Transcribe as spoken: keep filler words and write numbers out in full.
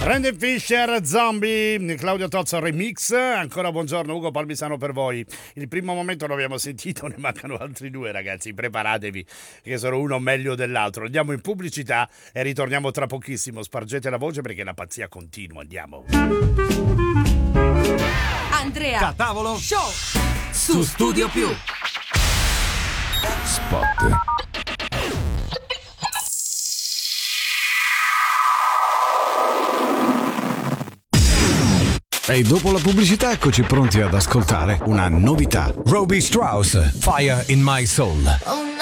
Brandon Fisher, Zombie, Claudio Tozzo remix. Ancora buongiorno Ugo Palmisano per voi. Il primo momento l'abbiamo sentito, ne mancano altri due, ragazzi, preparatevi che sono uno meglio dell'altro. Andiamo in pubblicità e ritorniamo tra pochissimo. Spargete la voce perché la pazzia continua. Andiamo. Andrea Catavolo Show su Studio Più. Spot. E dopo la pubblicità eccoci pronti ad ascoltare una novità. Roby Strauss, Fire in My Soul.